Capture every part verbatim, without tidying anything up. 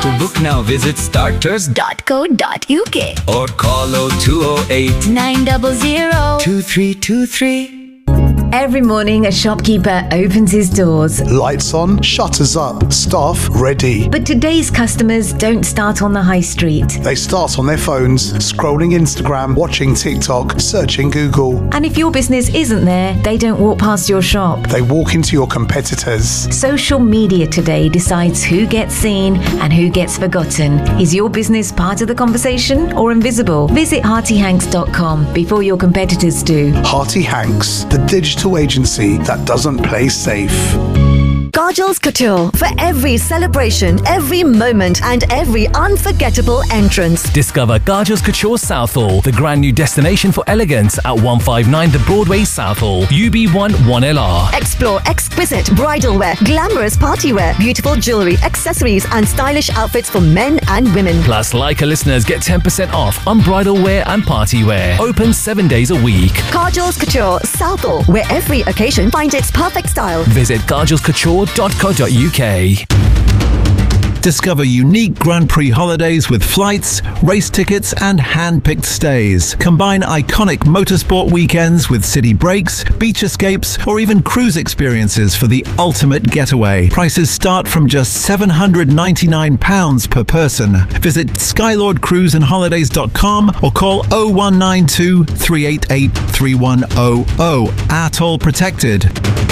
To book now, visit starters dot co dot uk or call oh two oh eight, nine zero zero, two three two three. Every morning, a shopkeeper opens his doors. Lights on, shutters up, staff ready. But today's customers don't start on the high street. They start on their phones, scrolling Instagram, watching TikTok, searching Google. And if your business isn't there, they don't walk past your shop. They walk into your competitors. Social media today decides who gets seen and who gets forgotten. Is your business part of the conversation or invisible? Visit Hearty Hanks dot com before your competitors do. Hearty Hanks, the digital agency that doesn't play safe. Kajal's Couture. For every celebration, every moment, and every unforgettable entrance. Discover Kajal's Couture Southall, the brand new destination for elegance at one fifty-nine The Broadway, Southall, U B one one L R. Explore exquisite bridal wear, glamorous party wear, beautiful jewelry, accessories, and stylish outfits for men and women. Plus, Leica listeners get ten percent off on bridal wear and party wear. Open seven days a week. Kajal's Couture Southall, where every occasion finds its perfect style. Visit kajals couture dot co dot uk. Discover unique Grand Prix holidays with flights, race tickets, and hand-picked stays. Combine iconic motorsport weekends with city breaks, beach escapes, or even cruise experiences for the ultimate getaway. Prices start from just seven hundred ninety-nine pounds per person. Visit skylord cruise and holidays dot com or call oh one nine two, three eight eight, three one oh oh. Atoll protected.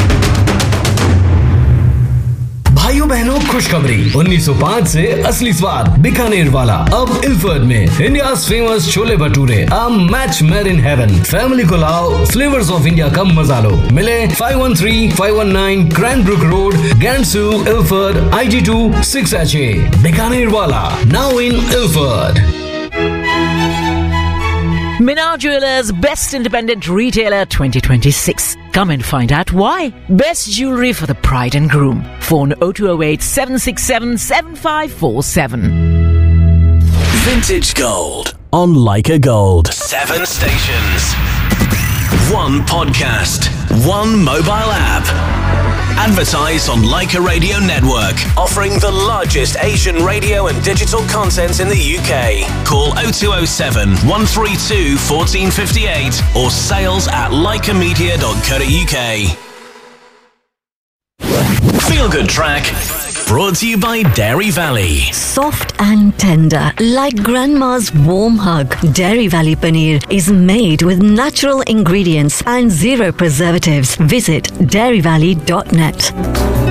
भाइयों बहनों खुशखबरी उन्नीस सौ पाँच से असली स्वाद बीकानेर वाला अब इल्फर्ड में India's famous chole bhature a match made in heaven family को लाओ फ्लेवर्स ऑफ इंडिया का मजा लो मिले five one three, five one nine क्रैनब्रुक road Gansu Ilford I ji to six H A Bikaner वाला now in Ilford Minar Jewelers Best Independent Retailer twenty twenty-six. Come and find out why. Best jewellery for the bride and groom. Phone oh two oh eight, seven six seven, seven five four seven. Vintage Gold on Leica Gold. Seven stations. One podcast. One mobile app. Advertise on Leica Radio Network, offering the largest Asian radio and digital content in the U K. Call oh two oh seven, one three two, one four five eight or sales at leica media dot co dot uk. Feel Good Track, brought to you by Dairy Valley. Soft and tender, like grandma's warm hug. Dairy Valley Paneer is made with natural ingredients and zero preservatives. Visit dairy valley dot net.